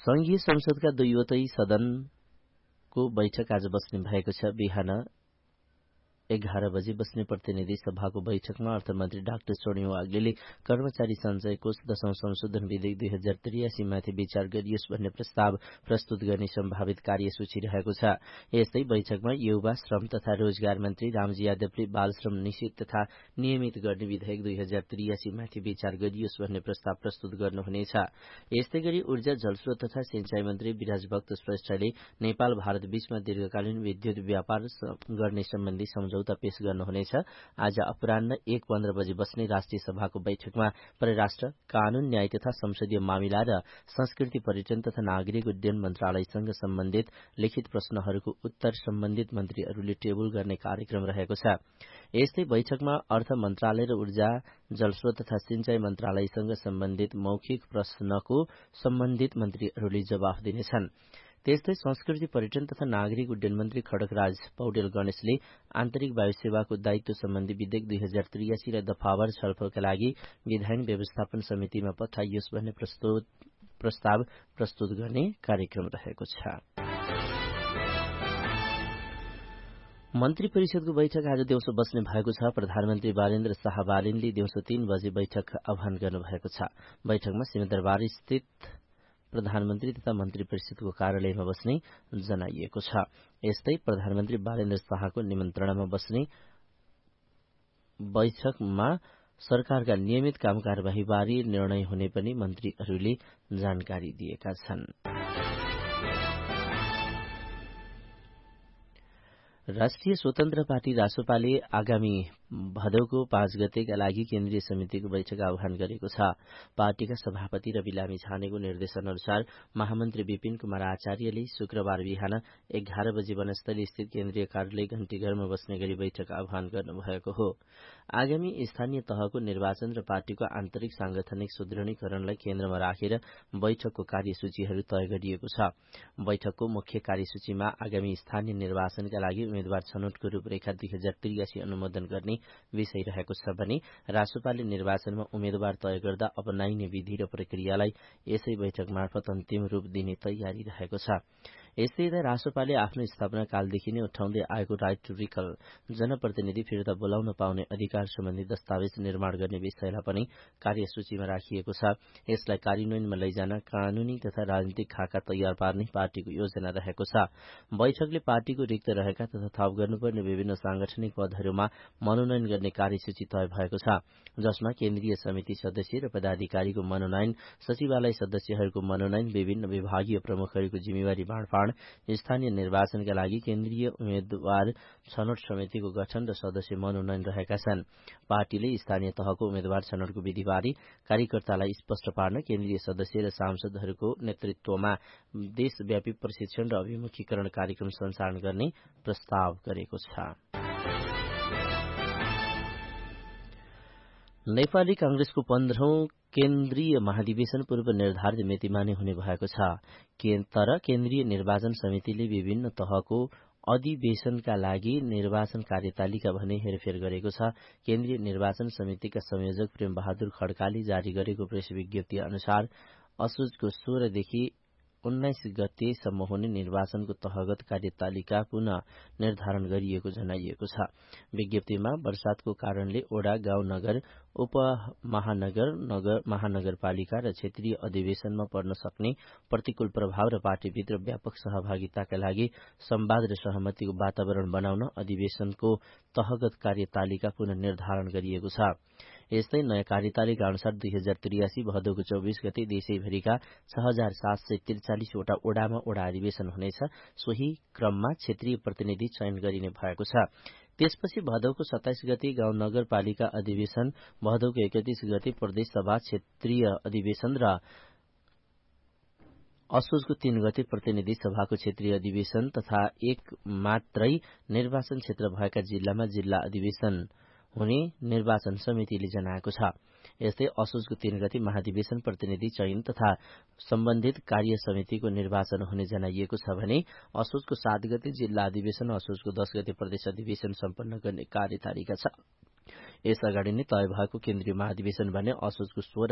संघीय संसदका दुईवटै सदनको बैठक आज बस्ने भएको छ। बिहान 11 बजे बस्ने प्रतिनिधि सभाको बैठकमा अर्थमन्त्री डाक्टर स्वर्णिम वाग्लेले कर्मचारी सञ्चय कोष 10औं संशोधन विधेयक 2083 माथि विचार गरियोस् भन्ने प्रस्ताव प्रस्तुत गर्ने सम्भावित कार्यसूची रहेको छ। यस्तै बैठकमा युवा श्रम तथा रोजगार मन्त्री रामजी यादवले बाल श्रम निषेध तथा नियमित गर्ने विधेयक 2083 माथि विचार गरियोस् भन्ने प्रस्ताव प्रस्तुत गर्नुहुनेछ। यस्तै गरी ऊर्जा जलस्रोत तथा सिंचाई मन्त्री विराजभक्त श्रेष्ठले नेपाल भारत बीचमा दीर्घकालीन विद्युत व्यापार गर्ने सम्बन्धी सम्झौता पेश गर्नुहुनेछ। आज अपराह्न 1:15 बजे बस्ने राष्ट्रिय सभाको बैठकमा परराष्ट्र, कानून, न्याय तथा संसदीय मामिला र संस्कृति पर्यटन तथा नागरिक उड्डयन मन्त्रालयसँग सम्बन्धित लिखित प्रश्नहरूको उत्तर सम्बन्धित मन्त्रीहरूले टेबुल गर्ने कार्यक्रम रहेको छ। यस्तै बैठकमा अर्थ मन्त्रालय र ऊर्जा जलस्रोत तथा सिंचाई मन्त्रालयसँग सम्बन्धित मौखिक प्रश्नको सम्बन्धित मन्त्रीहरूले जवाफ दिनेछन्। त्यस्तै संस्कृति पर्यटन तथा नागरिक उड्डयन मन्त्री खड्गराज पौडेल गणेशले आन्तरिक वायु सेवाको दायित्व सम्बन्धी विधेयक 2083 र दफावार छलफलका लागि विधायन व्यवस्थापन समितिमा पठाइयोस् भन्ने प्रस्ताव प्रस्तुत गर्ने कार्यक्रम रहेको छ। मन्त्री परिषदको बैठक आज दिउँसो बस्ने भएको छ। प्रधानमन्त्री बालेन्द्र शाहबालिनले दिउँसो 3 बजे बैठक आह्वान गर्नुभएको छ। बैठकमा सिंहदरबार स्थित प्रधानमन्त्री तथा मन्त्री परिषदको कार्यालयमा बस्ने जनाइएको छ। यस्तै प्रधानमन्त्री बालेन्द्र शाहको निमन्त्रणामा बस्ने बैठकमा सरकारका नियमित काम कार्यवाहीबारे निर्णय हुने पनि मन्त्रीहरूले जानकारी दिएका छन्। राष्ट्रिय स्वतन्त्र पार्टी रासोपाले आगामी भदौको 5 गतेका लागि केन्द्रीय समितिको बैठक आह्वान गरेको छ। पार्टीका सभापति रवि लामी छानेको निर्देशन अनुसार महामन्त्री विपिन कुमार आचार्यले शुक्रबार बिहान 11 बजे वनस्थली स्थित केन्द्रीय कार्यालय घण्टीघरमा बस्ने गरी बैठक आह्वान गर्नुभएको हो। आगामी स्थानीय तहको निर्वाचन र पार्टीको आन्तरिक सांगठनिक सुदृढीकरणलाई केन्द्रमा राखेर बैठकको कार्यसूचीहरू तय गरिएको छ। बैठकको मुख्य कार्यसूचीमा आगामी स्थानीय निर्वाचनका लागि उम्मेद्वार छनौटको रूपरेखा 2083 अनुमोदन गर्ने विषय रहेको छ भने रासोपाले निर्वाचनमा उम्मेद्वार तय गर्दा अपनाइने विधि र प्रक्रियालाई यसै बैठक मार्फत अन्तिम रूप दिने तयारी रहेको छ। यस्तै रासोपाले आफ्नो स्थापना कालदेखि नै उठाउँदै आएको राइट टु रिकल जनप्रतिनिधि फिर्ता बोलाउन पाउने अधिकार सम्बन्धी दस्तावेज निर्माण गर्ने विषयलाई पनि कार्यसूचीमा राखिएको छ। यसलाई कार्यान्वयनमा लैजान कानूनी तथा राजनीतिक खाका तयार पार्ने पार्टीको योजना रहेको छ। बैठकले पार्टीको रिक्त रहेका तथा थप गर्नुपर्ने विभिन्न सांगठनिक पदहरूमा मनोनयन गर्ने कार्यसूची तय भएको छ, जसमा केन्द्रीय समिति सदस्य र पदाधिकारीको मनोनयन, सचिवालय सदस्यहरूको मनोनयन, विभिन्न विभागीय प्रमुखहरूको जिम्मेवारी बाँडफाँड, स्थानीय निर्वाचनका लागि केन्द्रीय उम्मेद्वार छनौट समितिको गठन र सदस्य मनोनयन रहेका छन्। पार्टीले स्थानीय तहको उम्मेद्वार छनौटको विधिबारे कार्यकर्तालाई स्पष्ट पार्न केन्द्रीय सदस्य र सांसदहरूको नेतृत्वमा देशव्यापी प्रशिक्षण र अभिमुखीकरण कार्यक्रम सञ्चालन गर्ने प्रस्ताव गरेको छ। नेपाली कांग्रेसको 15औं केन्द्रीय महाधिवेशन पूर्व निर्धारित मितिमा नै हुने भएको छ। तर केन्द्रीय निर्वाचन समितिले विभिन्न तहको अधिवेशनका लागि निर्वाचन कार्यतालिका भने हेरफेर गरेको छ। केन्द्रीय निर्वाचन समितिका संयोजक प्रेम बहादुर खड्काले जारी गरेको प्रेस विज्ञप्ति अनुसार असोजको 16 देखि 19 गतेसम्म हुने निर्वाचनको तहगत कार्यतालिका पुनः निर्धारण गरिएको जनाइएको छ। विज्ञप्तिमा वर्षातको कारणले ओडा, गाउँ, नगर, उपमहानगर, महानगरपालिका र क्षेत्रीय अधिवेशनमा पर्न सक्ने प्रतिकूल प्रभाव र पार्टीभित्र व्यापक सहभागिताका लागि संवाद र सहमतिको वातावरण बनाउन अधिवेशनको तहगत कार्यतालिका पुनः निर्धारण गरिएको छ। यस्तै नयाँ कार्यतालिका अनुसार 2083 भदौको 24 गते देशैभरिका 6743 वटा ओडामा ओडा अधिवेशन हुनेछ। सोही क्रममा क्षेत्रीय प्रतिनिधि चयन गरिने भएको छ। त्यसपछि भदौको 27 गते गाउँ नगरपालिका अधिवेशन, भदौको 31 गते प्रदेश सभा क्षेत्रीय अधिवेशन र असोजको 3 गते प्रतिनिधि सभाको क्षेत्रीय अधिवेशन तथा एक मात्रै निर्वाचन क्षेत्र भएका जिल्लामा जिल्ला अधिवेशन हुने निर्वाचन समितिले जनाएको छ। यस्तै असोजको 3 गते महाधिवेशन प्रतिनिधि चयन तथा सम्बन्धित कार्य समितिको निर्वाचन हुने जनाइएको छ भने असोजको 7 गते जिल्ला अधिवेशन, असोजको 10 गते प्रदेश अधिवेशन सम्पन्न गर्ने कार्यतालिका छ। यस अगाडि नै तय भएको केन्द्रीय महाधिवेशन भने असोजको 16